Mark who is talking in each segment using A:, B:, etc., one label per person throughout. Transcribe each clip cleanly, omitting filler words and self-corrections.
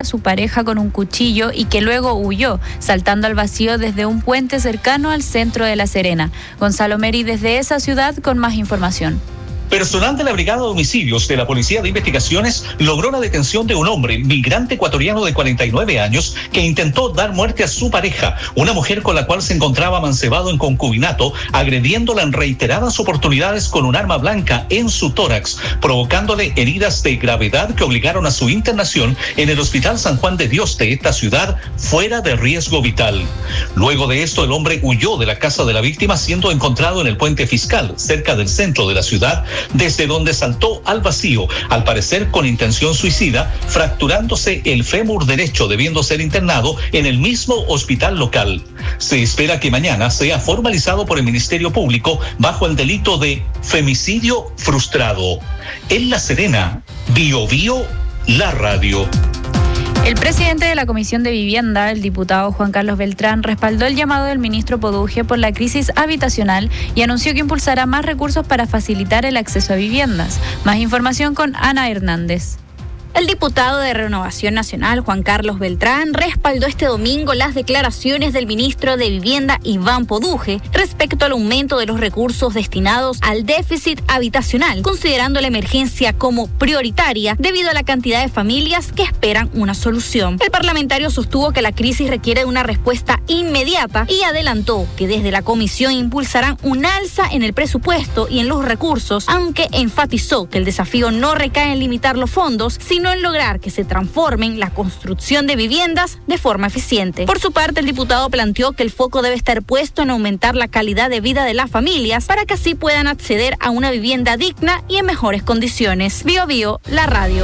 A: su pareja con un cuchillo y que luego huyó, saltando al vacío desde un puente cercano al centro de La Serena. Gonzalo Meri desde esa ciudad con más información.
B: Personal de la Brigada de Homicidios de la Policía de Investigaciones logró la detención de un hombre, migrante ecuatoriano de 49 años, que intentó dar muerte a su pareja, una mujer con la cual se encontraba mancebado en concubinato, agrediéndola en reiteradas oportunidades con un arma blanca en su tórax, provocándole heridas de gravedad que obligaron a su internación en el Hospital San Juan de Dios de esta ciudad, fuera de riesgo vital. Luego de esto, el hombre huyó de la casa de la víctima, siendo encontrado en el puente Fiscal, cerca del centro de la ciudad, desde donde saltó al vacío, al parecer con intención suicida, fracturándose el fémur derecho, debiendo ser internado en el mismo hospital local. Se espera que mañana sea formalizado por el Ministerio Público bajo el delito de femicidio frustrado. En La Serena, BioBio, la radio.
A: El presidente de la Comisión de Vivienda, el diputado Juan Carlos Beltrán, respaldó el llamado del ministro Poduje por la crisis habitacional y anunció que impulsará más recursos para facilitar el acceso a viviendas. Más información con Ana Hernández.
C: El diputado de Renovación Nacional, Juan Carlos Beltrán, respaldó este domingo las declaraciones del ministro de Vivienda, Iván Poduje, respecto al aumento de los recursos destinados al déficit habitacional, considerando la emergencia como prioritaria debido a la cantidad de familias que esperan una solución. El parlamentario sostuvo que la crisis requiere de una respuesta inmediata y adelantó que desde la comisión impulsarán un alza en el presupuesto y en los recursos, aunque enfatizó que el desafío no recae en limitar los fondos, sino en lograr que se transformen la construcción de viviendas de forma eficiente. Por su parte, el diputado planteó que el foco debe estar puesto en aumentar la calidad de vida de las familias para que así puedan acceder a una vivienda digna y en mejores condiciones. BioBio, la radio.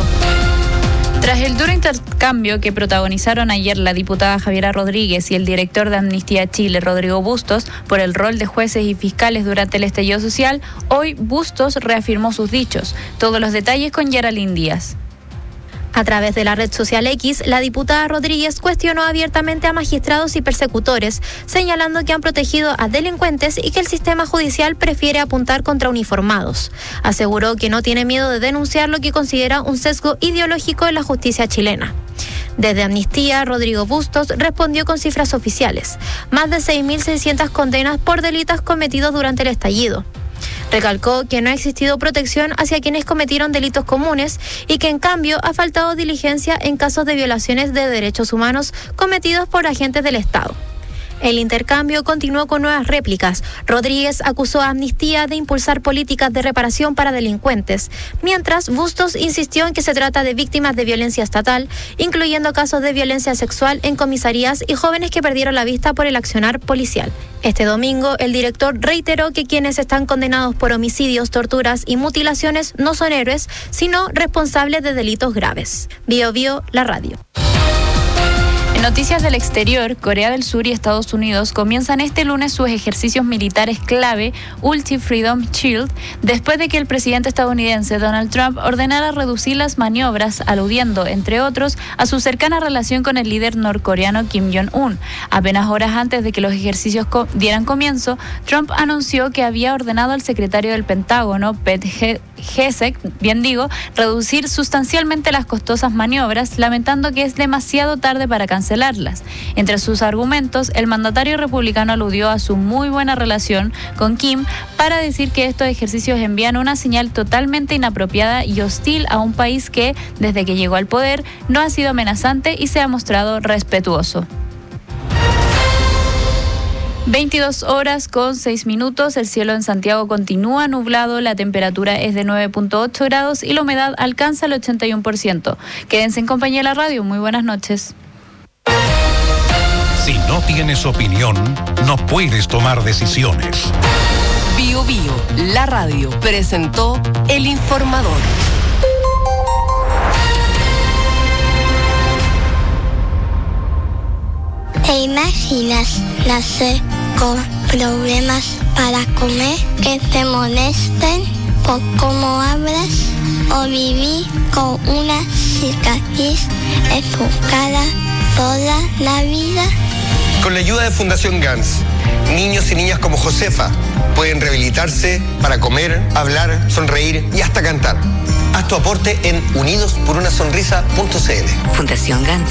A: Tras el duro intercambio que protagonizaron ayer la diputada Javiera Rodríguez y el director de Amnistía Chile, Rodrigo Bustos, por el rol de jueces y fiscales durante el estallido social, hoy Bustos reafirmó sus dichos. Todos los detalles con Geraldine Díaz.
D: A través de la red social X, la diputada Rodríguez cuestionó abiertamente a magistrados y persecutores, señalando que han protegido a delincuentes y que el sistema judicial prefiere apuntar contra uniformados. Aseguró que no tiene miedo de denunciar lo que considera un sesgo ideológico en la justicia chilena. Desde Amnistía, Rodrigo Bustos respondió con cifras oficiales: más de 6.600 condenas por delitos cometidos durante el estallido. Recalcó que no ha existido protección hacia quienes cometieron delitos comunes y que en cambio ha faltado diligencia en casos de violaciones de derechos humanos cometidos por agentes del Estado. El intercambio continuó con nuevas réplicas. Rodríguez acusó a Amnistía de impulsar políticas de reparación para delincuentes, mientras Bustos insistió en que se trata de víctimas de violencia estatal, incluyendo casos de violencia sexual en comisarías y jóvenes que perdieron la vista por el accionar policial. Este domingo, el director reiteró que quienes están condenados por homicidios, torturas y mutilaciones no son héroes, sino responsables de delitos graves. BioBio, la radio.
A: Noticias del exterior, Corea del Sur y Estados Unidos comienzan este lunes sus ejercicios militares clave Ulti Freedom Shield, después de que el presidente estadounidense Donald Trump ordenara reducir las maniobras, aludiendo, entre otros, a su cercana relación con el líder norcoreano Kim Jong-un. Apenas horas antes de que los ejercicios dieran comienzo, Trump anunció que había ordenado al secretario del Pentágono, Pete Hegseth, reducir sustancialmente las costosas maniobras, lamentando que es demasiado tarde para cancelarlas. Entre sus argumentos, el mandatario republicano aludió a su muy buena relación con Kim para decir que estos ejercicios envían una señal totalmente inapropiada y hostil a un país que, desde que llegó al poder, no ha sido amenazante y se ha mostrado respetuoso. 22:06, el cielo en Santiago continúa nublado, la temperatura es de 9.8 grados y la humedad alcanza el 81%. Quédense en compañía de la radio, muy buenas noches.
E: Si no tienes opinión, no puedes tomar decisiones.
F: BioBio, la radio, presentó El Informador.
G: ¿Te imaginas nacer con problemas para comer, que te molesten por cómo hablas, o vivir con una cicatriz en tu cara toda la vida?
H: Con la ayuda de Fundación GANS, niños y niñas como Josefa pueden rehabilitarse para comer, hablar, sonreír y hasta cantar. Haz tu aporte en unidosporunasonrisa.cl.
F: Fundación GANS.